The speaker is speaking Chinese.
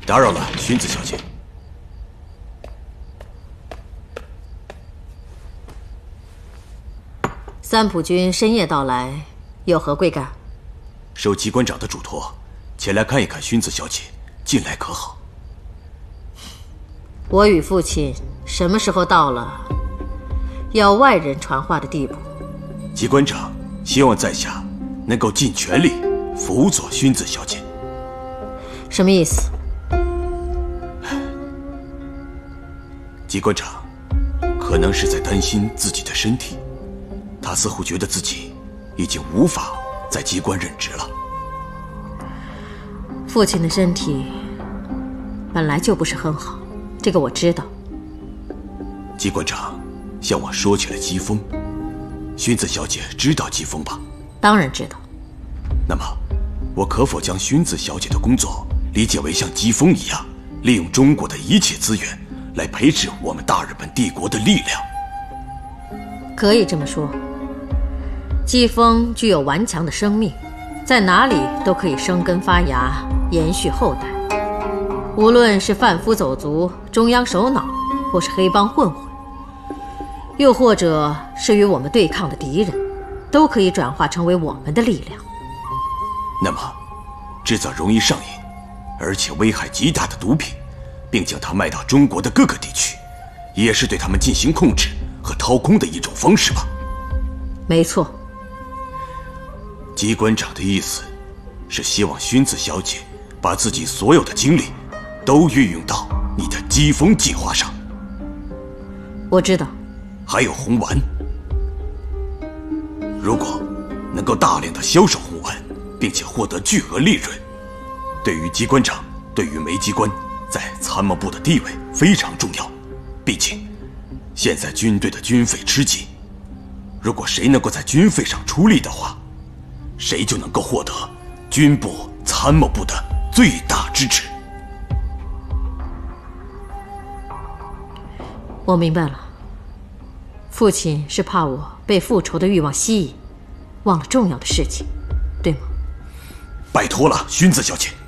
打扰了，薰子小姐。 三浦君深夜到来，有何贵干？ 受机关长的嘱托，前来看一看薰子小姐近来可好。 我与父亲什么时候到了要外人传话的地步？ 机关长希望在下能够尽全力辅佐薰子小姐。 什么意思？ 机关长可能是在担心自己的身体，他似乎觉得自己已经无法在机关任职了。 父亲的身体本来就不是很好，这个我知道。 机关长向我说起了疾风，薰子小姐知道疾风吧？ 当然知道。 那么，我可否将薰子小姐的工作理解为像疾风一样，利用中国的一切资源来培植我们大日本帝国的力量？ 可以这么说。疾风具有顽强的生命，在哪里都可以生根发芽，延续后代。无论是贩夫走卒、中央首脑，或是黑帮混混，又或者是与我们对抗的敌人，都可以转化成为我们的力量。 那么，制造容易上瘾，而且危害极大的毒品，并将它卖到中国的各个地区，也是对他们进行控制和掏空的一种方式吧？ 没错。 机关长的意思是希望薰子小姐把自己所有的精力都运用到你的疾风计划上。 我知道。 还有红丸，如果能够大量的销售红丸，并且获得巨额利润，对于机关长，对于梅机关在参谋部的地位非常重要。毕竟现在军队的军费吃紧，如果谁能够在军费上出力的话，谁就能够获得军部参谋部的最大支持。 我明白了。父亲是怕我被复仇的欲望吸引，忘了重要的事情，对吗？ 拜托了，薰子小姐。